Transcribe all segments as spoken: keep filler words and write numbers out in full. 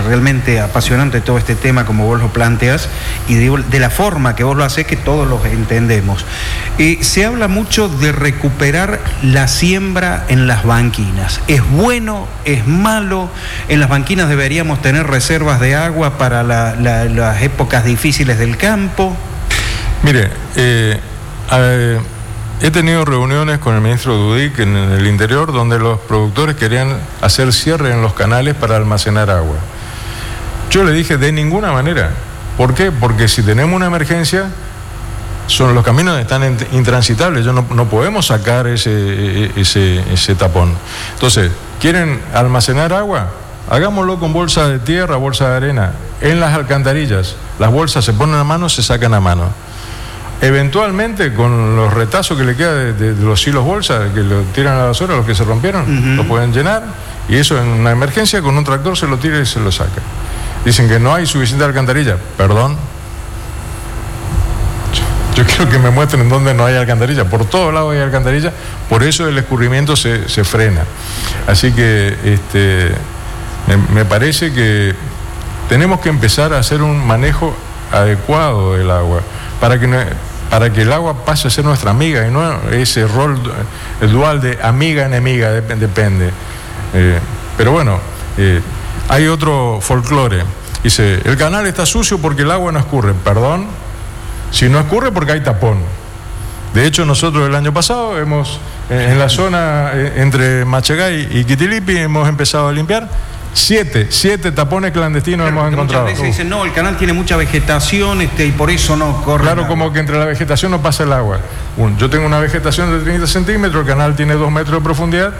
realmente apasionante todo este tema como vos lo planteas y de, de la forma que vos lo haces, que todos lo entendemos. Eh, se habla mucho de recuperar la siembra en las banquinas. ¿Es bueno? ¿Es malo? ¿En las banquinas deberíamos tener reservas de agua para la, la, las épocas difíciles del campo? Mire, eh, eh, he tenido reuniones con el ministro Dudic en el interior donde los productores querían hacer cierre en los canales para almacenar agua. Yo le dije, de ninguna manera. ¿Por qué? Porque si tenemos una emergencia, son, los caminos están intransitables, yo no, no podemos sacar ese, ese, ese tapón. Entonces, ¿quieren almacenar agua? Hagámoslo con bolsa de tierra, bolsa de arena, en las alcantarillas. Las bolsas se ponen a mano, se sacan a mano. Eventualmente, con los retazos que le queda de, de, de los silos bolsa, que lo tiran a la basura, los que se rompieron, uh-huh. lo pueden llenar, y eso en una emergencia con un tractor se lo tira y se lo saca. Dicen que no hay suficiente alcantarilla. Perdón. Yo, yo quiero que me muestren dónde no hay alcantarilla. Por todos lados hay alcantarilla, por eso el escurrimiento se, se frena. Así que este, me, me parece que tenemos que empezar a hacer un manejo adecuado del agua, para que no, para que el agua pase a ser nuestra amiga y no ese rol el dual de amiga-enemiga, depende. Eh, pero bueno, eh, hay otro folclore. Dice, el canal está sucio porque el agua no escurre. Perdón, si no escurre porque hay tapón. De hecho, nosotros el año pasado hemos, eh, en la zona eh, entre Machagay y Quitilipi, hemos empezado a limpiar. Siete, siete tapones clandestinos claro, hemos encontrado. Muchas veces dicen, no, el canal tiene mucha vegetación este, y por eso no corre. Claro, como que entre la vegetación no pasa el agua. Un, yo tengo una vegetación de treinta centímetros, el canal tiene dos metros de profundidad.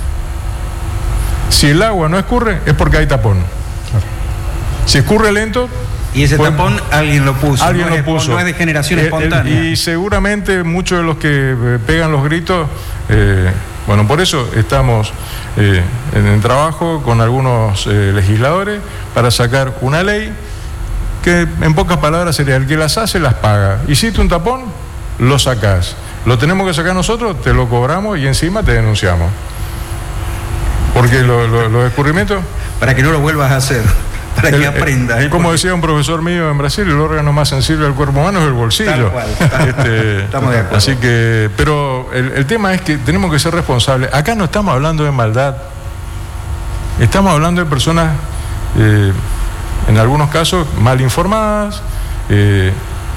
Si el agua no escurre, es porque hay tapón. Claro. Si escurre lento... Y ese pues, tapón alguien lo puso. Alguien no lo es, puso. No es de generación el, espontánea. El, y seguramente muchos de los que eh, pegan los gritos... Eh, Bueno, por eso estamos eh, en el trabajo con algunos eh, legisladores para sacar una ley que en pocas palabras sería el que las hace las paga. Hiciste un tapón, lo sacás. Lo tenemos que sacar nosotros, te lo cobramos y encima te denunciamos. Porque lo, lo, los escurrimientos... Para que no lo vuelvas a hacer. Para el, que aprenda. ¿eh? Como decía un profesor mío en Brasil, el órgano más sensible del cuerpo humano es el bolsillo. Tal cual, tal, este, estamos de acuerdo. Así que, pero el, el tema es que tenemos que ser responsables. Acá no estamos hablando de maldad. Estamos hablando de personas, eh, en algunos casos, mal informadas. Eh,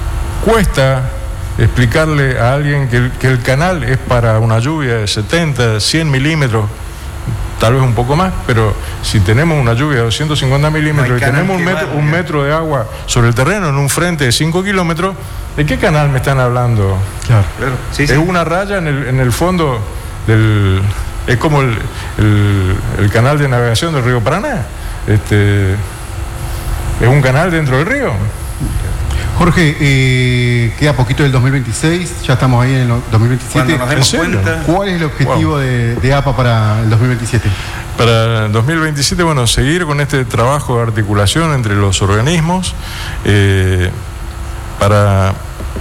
cuesta explicarle a alguien que el, que el canal es para una lluvia de setenta, cien milímetros. Tal vez un poco más, pero si tenemos una lluvia de doscientos cincuenta milímetros no y tenemos un metro, un metro de agua sobre el terreno en un frente de cinco kilómetros, ¿de qué canal me están hablando? Claro, claro. Sí, es sí. Una raya en el, en el fondo del... Es como el, el, el canal de navegación del río Paraná. Este, es un canal dentro del río. Jorge, eh, queda poquito del dos mil veintiséis, ya estamos ahí en el dos mil veintisiete. Cuando nos demos cuenta. ¿Cuál es el objetivo wow. de, de A P A para el dos mil veintisiete? Para el dos mil veintisiete, bueno, seguir con este trabajo de articulación entre los organismos eh, para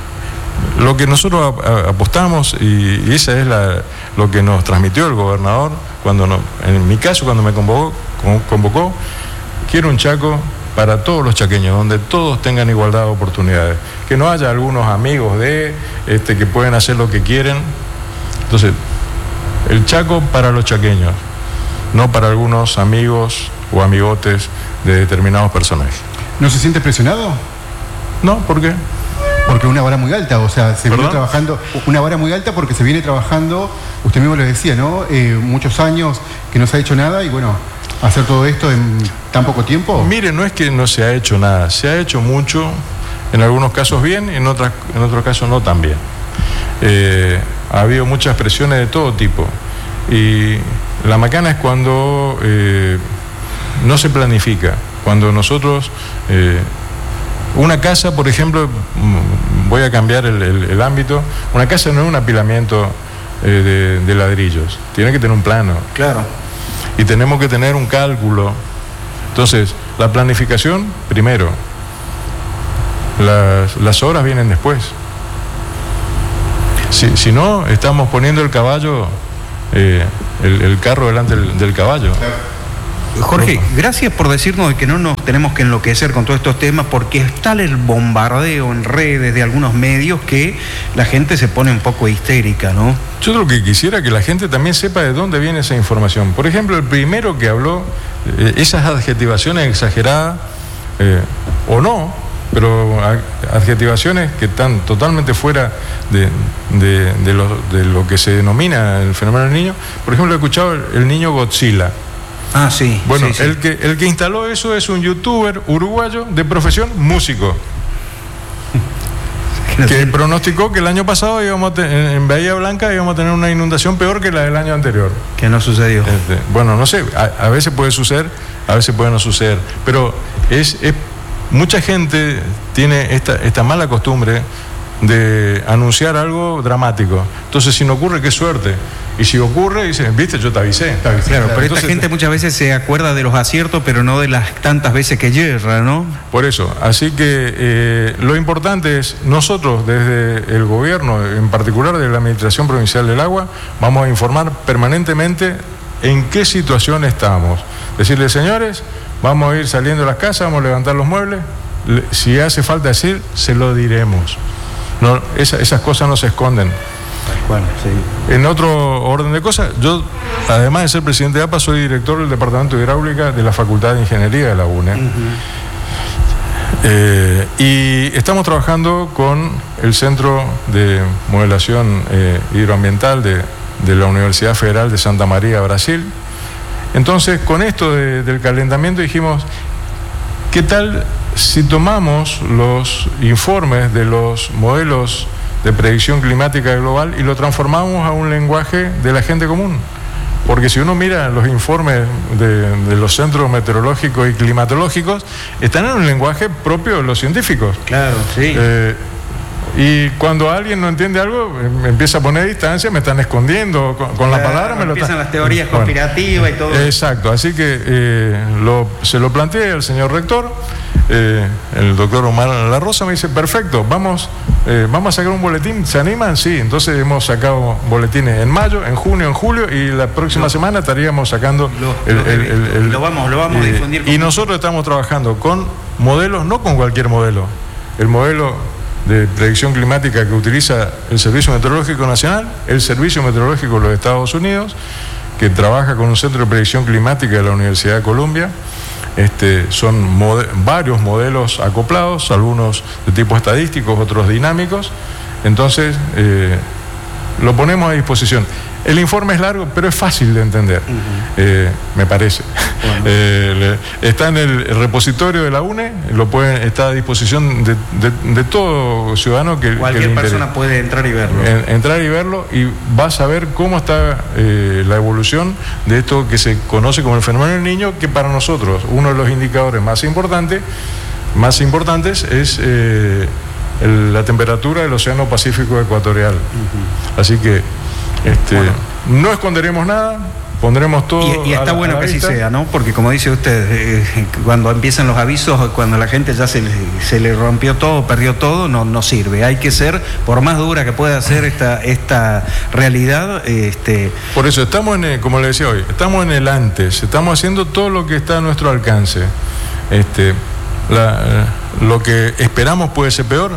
lo que nosotros apostamos, y, y esa es la, lo que nos transmitió el gobernador cuando no, en mi caso cuando me convocó, convocó quiero un Chaco para todos los chaqueños, donde todos tengan igualdad de oportunidades, que no haya algunos amigos de este que pueden hacer lo que quieren. Entonces, el Chaco para los chaqueños, no para algunos amigos o amigotes de determinados personajes. ¿No se siente presionado? No, ¿por qué? Porque una vara muy alta, o sea, se viene trabajando, una vara muy alta porque se viene trabajando, usted mismo lo decía, ¿no? Eh, muchos años que no se ha hecho nada y bueno, hacer todo esto en tan poco tiempo. Mire, no es que no se ha hecho nada, se ha hecho mucho, en algunos casos bien, en otras, en otros casos no tan bien. Eh, ha habido muchas presiones de todo tipo y la macana es cuando eh, no se planifica, cuando nosotros... Eh, Una casa, por ejemplo, voy a cambiar el, el, el ámbito, una casa no es un apilamiento eh, de, de ladrillos, tiene que tener un plano. Claro. Y tenemos que tener un cálculo. Entonces, la planificación, primero. Las, las obras vienen después. Si, si no, estamos poniendo el caballo, eh, el, el carro delante del, del caballo. Claro. Jorge, gracias por decirnos que no nos tenemos que enloquecer con todos estos temas, porque está el bombardeo en redes de algunos medios que la gente se pone un poco histérica, ¿no? Yo lo que quisiera que la gente también sepa de dónde viene esa información. Por ejemplo, el primero que habló, eh, esas adjetivaciones exageradas, eh, o no, pero adjetivaciones que están totalmente fuera de, de, de, lo, de lo que se denomina el fenómeno del niño. Por ejemplo, he escuchado el, el niño Godzilla. Ah, sí. Bueno, sí, sí. El, que, el que instaló eso es un youtuber uruguayo de profesión músico, que pronosticó que el año pasado íbamos a te, en Bahía Blanca íbamos a tener una inundación peor que la del año anterior. Que no sucedió. Este, bueno, no sé, a, a veces puede suceder, a veces puede no suceder, pero es, es mucha gente tiene esta, esta mala costumbre de anunciar algo dramático. Entonces, si no ocurre, qué suerte. Y si ocurre, dicen, viste, yo te avisé. Te avisé. Claro, pero Entonces, esta gente muchas veces se acuerda de los aciertos, pero no de las tantas veces que yerra, ¿no? Por eso, así que eh, lo importante es, nosotros desde el gobierno, en particular de la Administración Provincial del Agua, vamos a informar permanentemente en qué situación estamos. Decirle, señores, vamos a ir saliendo de las casas, vamos a levantar los muebles, si hace falta decir, se lo diremos. No, esa, esas cosas no se esconden. Bueno, sí. En otro orden de cosas, yo, además de ser presidente de A P A, soy director del Departamento de Hidráulica de la Facultad de Ingeniería de la U N E. Uh-huh. eh, y estamos trabajando con el Centro de Modelación eh, Hidroambiental de, de la Universidad Federal de Santa María, Brasil. Entonces, con esto de, del calentamiento dijimos, ¿qué tal si tomamos los informes de los modelos de predicción climática global y lo transformamos a un lenguaje de la gente común? Porque si uno mira los informes de, de los centros meteorológicos y climatológicos, están en un lenguaje propio de los científicos. Claro, sí. Eh, y cuando alguien no entiende algo, me empieza a poner distancia, me están escondiendo con, con claro, la palabra. Me empiezan lo las teorías bueno, conspirativas y todo. Exacto, así que eh, lo, se lo planteé al señor rector, eh, el doctor Omar La Rosa me dice, perfecto, vamos, eh, vamos a sacar un boletín, ¿se animan? Sí, entonces hemos sacado boletines en mayo, en junio, en julio, y la próxima lo, semana estaríamos sacando lo, el, el, el, el, lo vamos, lo vamos eh, a difundir. Y nosotros estamos trabajando con modelos, no con cualquier modelo, el modelo de predicción climática que utiliza el Servicio Meteorológico Nacional, el Servicio Meteorológico de los Estados Unidos, que trabaja con un centro de predicción climática de la Universidad de Columbia. Este, son mode- varios modelos acoplados, algunos de tipo estadísticos, otros dinámicos. Entonces, eh, lo ponemos a disposición. El informe es largo, pero es fácil de entender, uh-huh. eh, me parece. Bueno. Eh, le, está en el repositorio de la U N E, lo pueden, está a disposición de, de, de todo ciudadano que cualquier que persona puede entrar y verlo. En, entrar y verlo y va a saber cómo está eh, la evolución de esto que se conoce como el fenómeno del niño, que para nosotros uno de los indicadores más importantes, más importantes es eh, el, la temperatura del Océano Pacífico Ecuatorial. Uh-huh. Así que Este, bueno. no esconderemos nada, pondremos todo. Y, y está a la, bueno a la que vista. así sea, ¿no? Porque como dice usted, eh, cuando empiezan los avisos, cuando la gente ya se le, se le rompió todo, perdió todo, no, no sirve. Hay que ser, por más dura que pueda ser esta, esta realidad. Este... Por eso estamos en el, como le decía hoy, estamos en el antes, estamos haciendo todo lo que está a nuestro alcance. Este, la, lo que esperamos puede ser peor.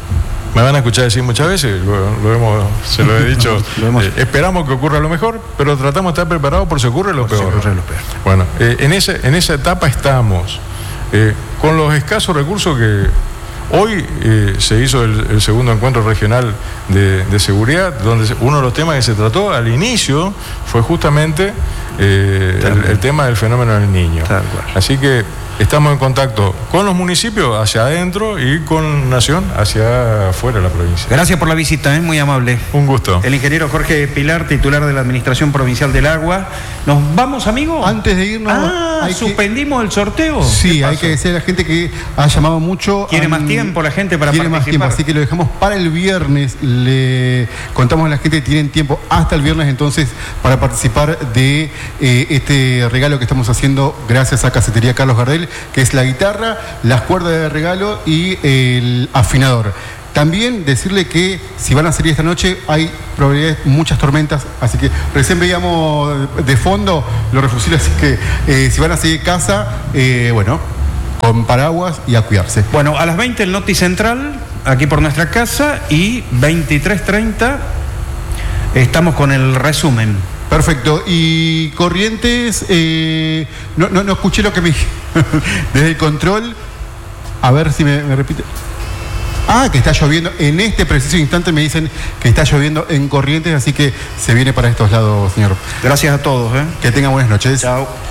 Me van a escuchar decir muchas veces, lo, lo hemos, se lo he dicho, lo hemos... eh, esperamos que ocurra lo mejor, pero tratamos de estar preparados por si ocurre lo, por peor. Si ocurre lo peor. Bueno, eh, en, ese, en esa etapa estamos, eh, con los escasos recursos que hoy eh, se hizo el, el segundo encuentro regional de, de seguridad, donde uno de los temas que se trató al inicio fue justamente eh, el, el tema del fenómeno del niño. Así que estamos en contacto con los municipios hacia adentro y con Nación hacia afuera de la provincia. Gracias por la visita, ¿eh? Muy amable. Un gusto. El ingeniero Jorge Pilar, titular de la Administración Provincial del Agua. ¿Nos vamos, amigo? Antes de irnos... Ah, hay ¿suspendimos que... el sorteo? Sí, hay que decir a la gente que ha llamado mucho... ¿Quiere um, más tiempo la gente para quiere participar? Quiere más tiempo, así que lo dejamos para el viernes. Le contamos a la gente que tienen tiempo hasta el viernes, entonces, para participar de eh, este regalo que estamos haciendo gracias a Casetería Carlos Gardel, que es la guitarra, las cuerdas de regalo y el afinador. También decirle que si van a salir esta noche hay probabilidades, muchas tormentas, así que recién veíamos de fondo los refugios, así que eh, si van a seguir casa, eh, bueno, con paraguas y a cuidarse. Bueno, a las veinte el Noti Central, aquí por nuestra casa, y veintitrés treinta estamos con el resumen. Perfecto. Y Corrientes, eh, no, no, no escuché lo que me desde el control. A ver si me, me repite. Ah, que está lloviendo. En este preciso instante me dicen que está lloviendo en Corrientes, así que se viene para estos lados, señor. Gracias a todos. ¿eh? Que tengan buenas noches. Chao.